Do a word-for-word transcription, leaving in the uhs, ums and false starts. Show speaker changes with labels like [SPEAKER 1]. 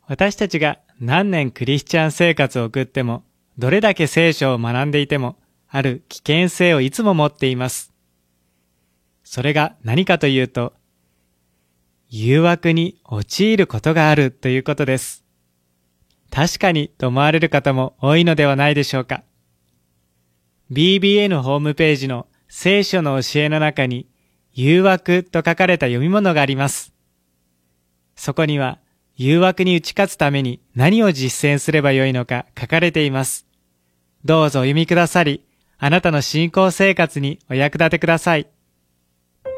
[SPEAKER 1] 私たちが何年クリスチャン生活を送っても、どれだけ聖書を学んでいても、ある危険性をいつも持っています。それが何かというと、誘惑に陥ることがあるということです。確かにと思われる方も多いのではないでしょうか。ビービーエヌ ホームページの聖書の教えの中に、誘惑と書かれた読み物があります。そこには、誘惑に打ち勝つために何を実践すればよいのか書かれています。どうぞお読みくださり、あなたの信仰生活にお役立てください。